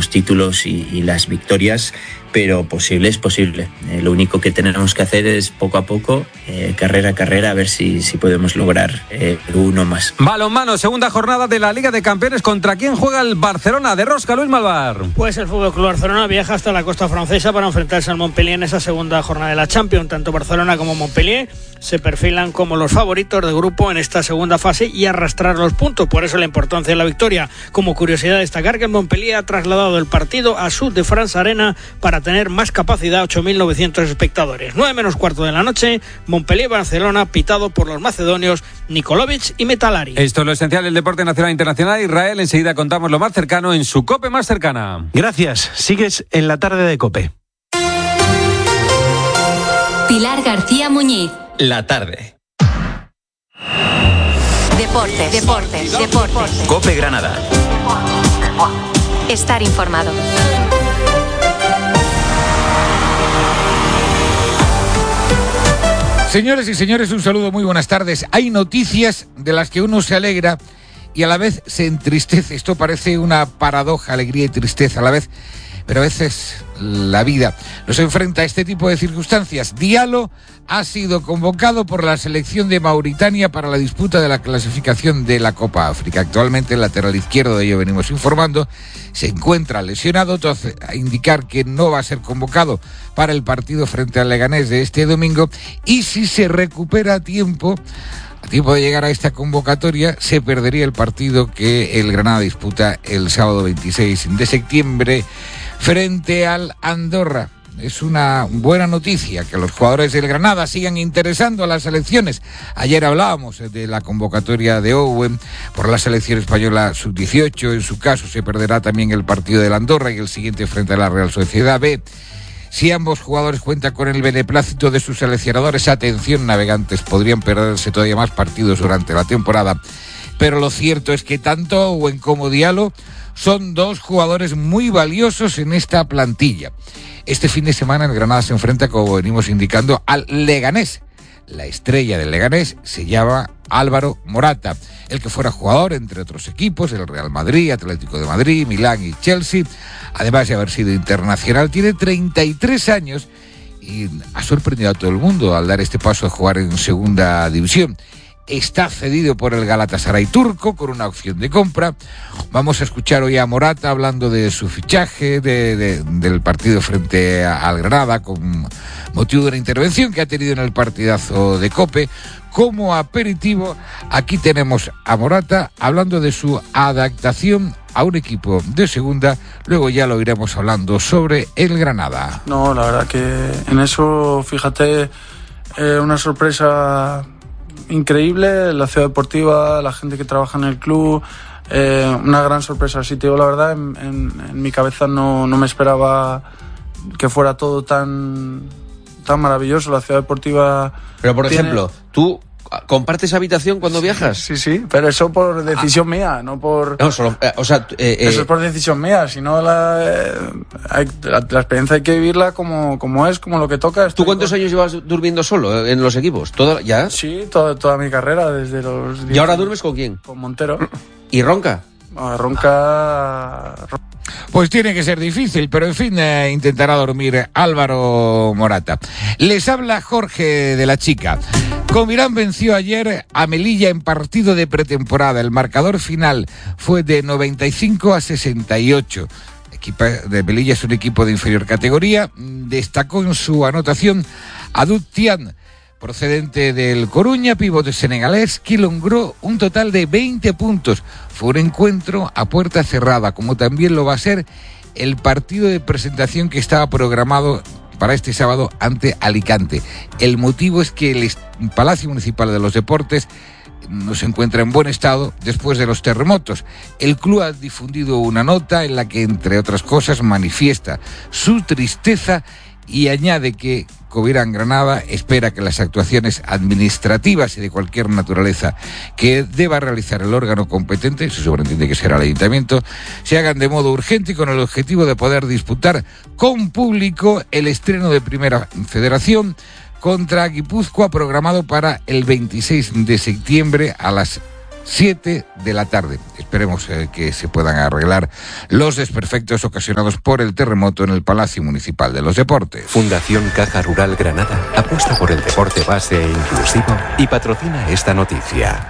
los títulos y las victorias, pero posible es posible. Lo único que tenemos que hacer es poco a poco, carrera a carrera, a ver si podemos lograr uno más. Balonmano, segunda jornada de la Liga de Campeones. ¿Contra quién juega el Barcelona? De rosca, Luis Malvar. Pues el FC Barcelona viaja hasta la costa francesa para enfrentarse al Montpellier en esa segunda jornada de la Champions. Tanto Barcelona como Montpellier se perfilan como los favoritos de grupo en esta segunda fase y arrastrar los puntos. Por eso la importancia de la victoria. Como curiosidad, destacar que el Montpellier ha trasladado el partido a Sud de France Arena para tener más capacidad, 8.900 espectadores. 9:15 de la noche, Montpellier-Barcelona, pitado por los macedonios Nikolovic y Metalari. Esto es lo esencial del deporte nacional e internacional. Israel, enseguida contamos lo más cercano en su COPE más cercana. Gracias, sigues en la tarde de COPE. Pilar García Muñiz. La tarde. Deportes. COPE Granada. Estar informado. Señores y señores, un saludo, muy buenas tardes. Hay noticias de las que uno se alegra y a la vez se entristece. Esto parece una paradoja, alegría y tristeza a la vez, pero a veces la vida nos enfrenta a este tipo de circunstancias. Diallo ha sido convocado por la selección de Mauritania para la disputa de la clasificación de la Copa África. Actualmente el lateral izquierdo, de ello venimos informando, se encuentra lesionado, entonces a indicar que no va a ser convocado para el partido frente al Leganés de este domingo, y si se recupera a tiempo de llegar a esta convocatoria, se perdería el partido que el Granada disputa el sábado 26 de septiembre frente al Andorra. Es una buena noticia que los jugadores del Granada sigan interesando a las selecciones. Ayer hablábamos de la convocatoria de Owen por la selección española sub-18. En su caso se perderá también el partido del Andorra y el siguiente frente a la Real Sociedad B. Si ambos jugadores cuentan con el beneplácito de sus seleccionadores, atención navegantes, podrían perderse todavía más partidos durante la temporada. Pero lo cierto es que tanto Owen como Diallo son dos jugadores muy valiosos en esta plantilla. Este fin de semana el Granada se enfrenta, como venimos indicando, al Leganés. La estrella del Leganés se llama Álvaro Morata, el que fuera jugador, entre otros equipos, el Real Madrid, Atlético de Madrid, Milán y Chelsea. Además de haber sido internacional, tiene 33 años y ha sorprendido a todo el mundo al dar este paso a jugar en segunda división. Está cedido por el Galatasaray turco con una opción de compra. Vamos a escuchar hoy a Morata hablando de su fichaje, del partido frente al Granada, con motivo de una intervención que ha tenido en el partidazo de COPE. Como aperitivo, aquí tenemos a Morata hablando de su adaptación a un equipo de segunda. Luego ya lo iremos hablando sobre el Granada. No, la verdad que en eso, fíjate, una sorpresa increíble, la ciudad deportiva, la gente que trabaja en el club, una gran sorpresa. Si te digo la verdad, en mi cabeza no me esperaba que fuera todo tan maravilloso. La ciudad deportiva. Pero por ejemplo, ¿tú compartes habitación cuando viajas? Sí, pero eso por decisión mía, no por... No, solo, eso es por decisión mía, si no la experiencia hay que vivirla como es, como lo que toca. ¿Tú cuántos años llevas durmiendo solo en los equipos? ¿Ya? Sí, toda mi carrera, desde los... ¿Y ahora duermes con quién? Con Montero. ¿Y ronca? Ronca... Pues tiene que ser difícil, pero en fin, intentará dormir Álvaro Morata. Les habla Jorge de la Chica. Comirán venció ayer a Melilla en partido de pretemporada. El marcador final fue de 95-68. El equipo de Melilla es un equipo de inferior categoría. Destacó en su anotación Adut Tian, procedente del Coruña, pivote senegalés, que logró un total de 20 puntos. Fue un encuentro a puerta cerrada, como también lo va a ser el partido de presentación que estaba programado para este sábado ante Alicante. El motivo es que el Palacio Municipal de los Deportes no se encuentra en buen estado después de los terremotos. El club ha difundido una nota en la que, entre otras cosas, manifiesta su tristeza y añade que Covirán Granada espera que las actuaciones administrativas y de cualquier naturaleza que deba realizar el órgano competente, se sobreentiende que será el ayuntamiento, se hagan de modo urgente y con el objetivo de poder disputar con público el estreno de Primera Federación contra Guipúzcoa, programado para el 26 de septiembre a las 7 de la tarde. Esperemos que se puedan arreglar los desperfectos ocasionados por el terremoto en el Palacio Municipal de los Deportes. Fundación Caja Rural Granada apuesta por el deporte base e inclusivo y patrocina esta noticia.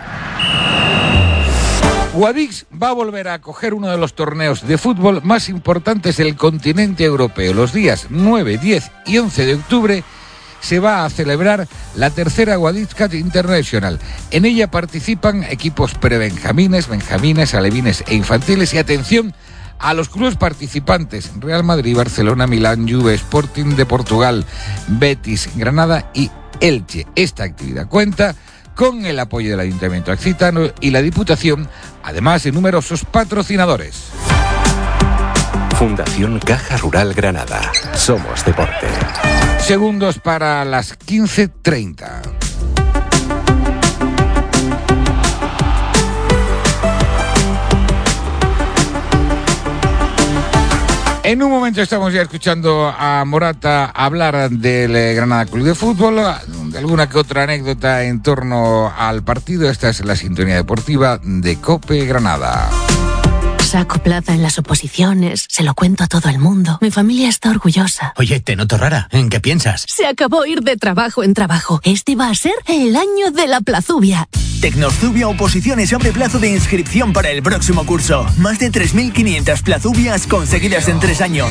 Guadix va a volver a acoger uno de los torneos de fútbol más importantes del continente europeo. Los días 9, 10 y 11 de octubre se va a celebrar la tercera Guadix Cup International. En ella participan equipos prebenjamines, benjamines, alevines e infantiles. Y atención a los clubes participantes: Real Madrid, Barcelona, Milán, Juve, Sporting de Portugal, Betis, Granada y Elche. Esta actividad cuenta con el apoyo del Ayuntamiento Accitano y la Diputación, además de numerosos patrocinadores. Fundación Caja Rural Granada. Somos deporte. Segundos para las 15:30. En un momento estamos ya escuchando a Morata hablar del Granada Club de Fútbol, de alguna que otra anécdota en torno al partido. Esta es la sintonía deportiva de COPE Granada. Saco plaza en las oposiciones, se lo cuento a todo el mundo. Mi familia está orgullosa. Oye, te noto rara. ¿En qué piensas? Se acabó ir de trabajo en trabajo. Este va a ser el año de la plazubia. Tecnozubia Oposiciones abre plazo de inscripción para el próximo curso. Más de 3.500 plazubias conseguidas en 3 años.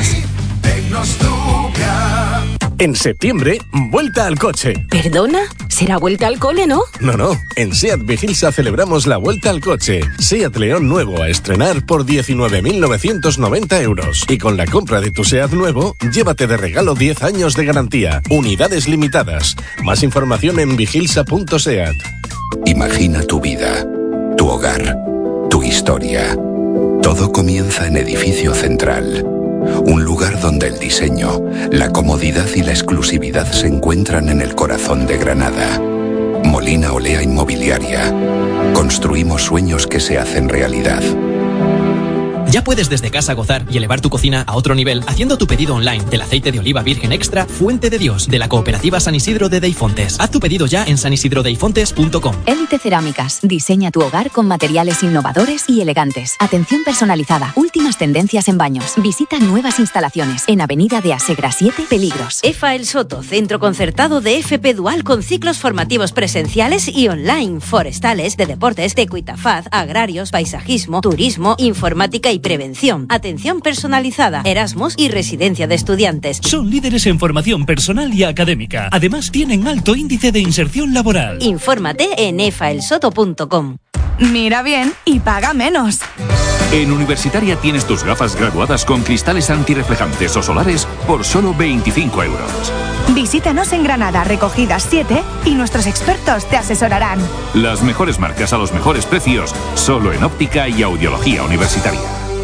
En septiembre, vuelta al coche. ¿Perdona? ¿Será vuelta al cole, no? No. En SEAT Vigilsa celebramos la vuelta al coche. SEAT León nuevo a estrenar por 19.990 euros. Y con la compra de tu SEAT nuevo, llévate de regalo 10 años de garantía. Unidades limitadas. Más información en vigilsa.seat. Imagina tu vida, tu hogar, tu historia. Todo comienza en Edificio Central. Un lugar donde el diseño, la comodidad y la exclusividad se encuentran en el corazón de Granada. Molina Olea Inmobiliaria. Construimos sueños que se hacen realidad. Ya puedes desde casa gozar y elevar tu cocina a otro nivel haciendo tu pedido online del aceite de oliva virgen extra Fuente de Dios de la cooperativa San Isidro de Deifontes. Haz tu pedido ya en sanisidrodeifontes.com. Élite Cerámicas. Diseña tu hogar con materiales innovadores y elegantes. Atención personalizada. Últimas tendencias en baños. Visita nuevas instalaciones en Avenida de Asegra 7, Peligros. EFA El Soto, centro concertado de FP Dual con ciclos formativos presenciales y online, forestales, de deportes, de Cuitafaz, agrarios, paisajismo, turismo, informática y prevención, atención personalizada, Erasmus y residencia de estudiantes. Son líderes en formación personal y académica. Además, tienen alto índice de inserción laboral. Infórmate en efaelsoto.com. Mira bien y paga menos. En Universitaria tienes tus gafas graduadas con cristales antirreflejantes o solares por solo 25 euros. Visítanos en Granada, Recogidas 7, y nuestros expertos te asesorarán. Las mejores marcas a los mejores precios, solo en óptica y audiología universitaria.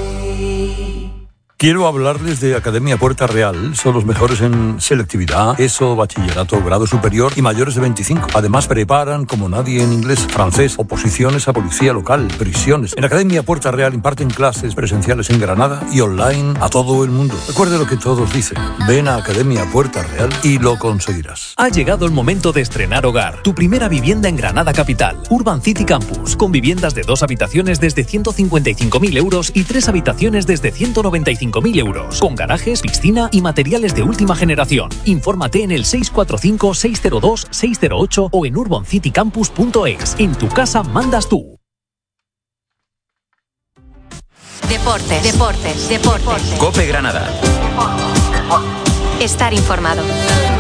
Quiero hablarles de Academia Puerta Real. Son los mejores en selectividad, ESO, bachillerato, grado superior y mayores de 25. Además, preparan como nadie en inglés, francés, oposiciones a policía local, prisiones. En Academia Puerta Real imparten clases presenciales en Granada y online a todo el mundo. Recuerde lo que todos dicen. Ven a Academia Puerta Real y lo conseguirás. Ha llegado el momento de estrenar hogar. Tu primera vivienda en Granada Capital. Urban City Campus. Con viviendas de 2 habitaciones desde 155.000 euros y 3 habitaciones desde 195.000 euros, con garajes, piscina y materiales de última generación. Infórmate en el 645-602-608 o en urbancitycampus.es. En tu casa mandas tú. Deportes. COPE Granada. Estar informado.